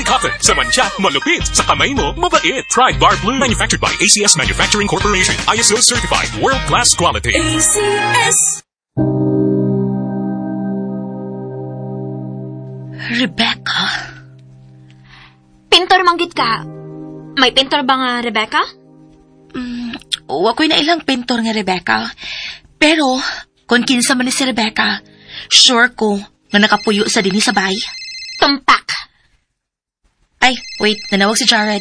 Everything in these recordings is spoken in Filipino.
cotton. Sa mancha, malupit. Sa kamay mo, mabait. Try Guard Blue. Manufactured by ACS Manufacturing Corporation. ISO certified. World-class quality. ACS. Rebecca? Pintor manggit ka. May pintor ba nga, Rebecca? Wako'y na ilang pintor nga, Rebecca. Pero, kung kinsa man ni si Rebecca, sure ko nga nakapuyo sa dini sa bay. Tumpak. Ay, wait, nanawag si Jared.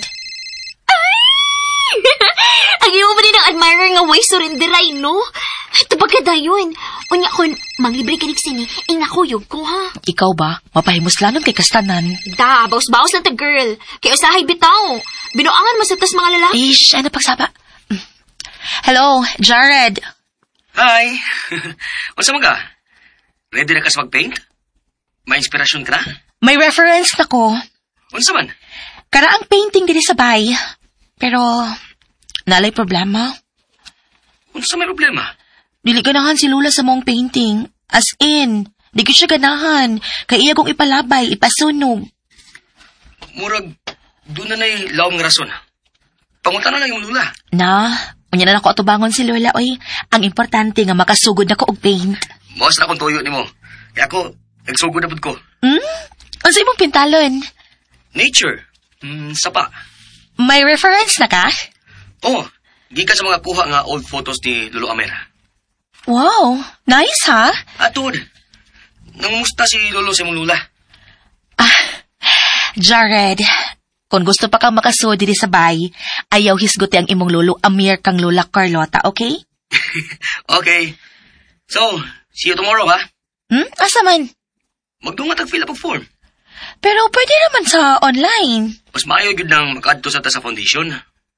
Ang iyo ba din ang admirer nga way surindiray, no? Tubag ka dayon. Unya kon, manglibre ka sini, ingakuyog ko, ha? Ikaw ba? Mapahimuslanon kay kastanan. Da, baus-baus lang ta, girl. Kaya usahay bitaw. Binuangan mo sa tas mga lalaki. Ish, ano pagsaba? Hello, Jared. Hi. Unsa man ka? Ready na ka sa mag-paint? May inspirasyon ka na? May reference na ko. Unsa man? Karaang painting diri sa bay. Pero, nalay problema. Unsa may problema? Dili ganahan si Lula sa mong painting. As in, di ko siya ganahan. Kaya iya kong ipalabay, ipasunog. Murag, doon na na'y lawang nga rason. Pangunta na lang yung Lula. Na, unya na ako atubangon si Lola, oy. Ang importante nga makasugod na ko og paint. Mawas na akong tuyo ni mo. Kaya ako, nagsugod na po ko. Ano sa imong pintalon? Nature. Sapa. May reference na ka? Oo, di ka sa mga kuha nga old photos ni Lolo Amer. Wow, nice ha? Atod, nangumusta si Lolo sa imong Lula? Jared, kung gusto pa kang makasuod diri sa bay, ayaw hisguti ang imong lolo Amir kang Lola Carlota, okay? Okay. So, see you tomorrow, ha? Asa man? Magdungat ang fill up of form. Pero pwede naman sa online. Mas maayo yun nang makaadto sa tasa foundation.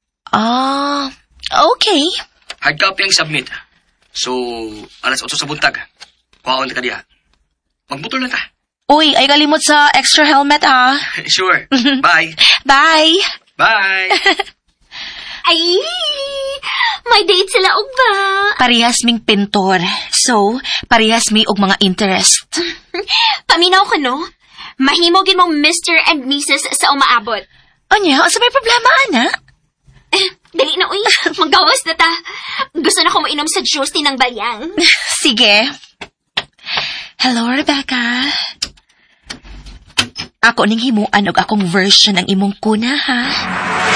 Okay. Hard copy ang submit. So, alas 8 sa buntag. Kuhaon ka diha. Magbutol na ta. Uy, ay kalimot sa extra helmet ah. Sure. Bye. Bye. Bye. Ay, may date sila og ba? Parehas ming pintor. So, parehas mi og mga interest. Paminaw ka, no? Mahimogin mong Mr. and Mrs. sa umaabot. Anya, asa may problema, ana? Dali na, uy. Maggawas na ta. Gusto na ko mainom sa juice ni ng bayang. Sige. Hello, Rebecca. Ako ning himuan og akong version ng imong kuna, ha?